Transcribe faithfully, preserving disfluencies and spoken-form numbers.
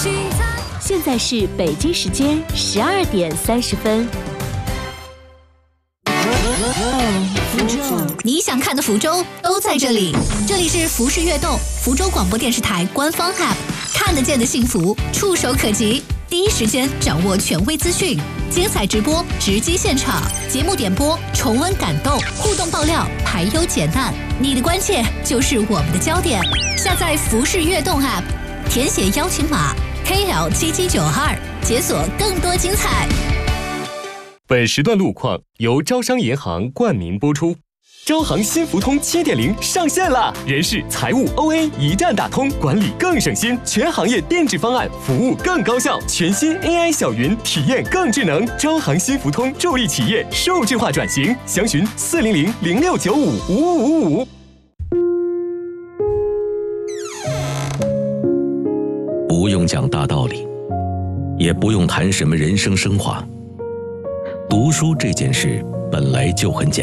现在是北京时间十二点三十分。 你想看的福州都在这里，这里是福氏悦动，福州广播电视台官方 App， 看得见的幸福，触手可及，第一时间掌握权威资讯，精彩直播，直击现场，节目点播，重温感动，互动爆料，排忧解难，你的关切就是我们的焦点。下载福氏悦动 App， 填写邀请码 K L 七七九二，解锁更多精彩。 本时段路况由招商银行冠名播出。招行新福通 七点零 上线啦！人事、财务、O A 一站打通，管理更省心，全行业定制方案，服务更高效，全新 A I 小云体验更智能。招行新福通助力企业数字化转型，详询四零零零六九五五五五五。 不用讲大道理，也不用谈什么人生升华。读书这件事本来就很简单。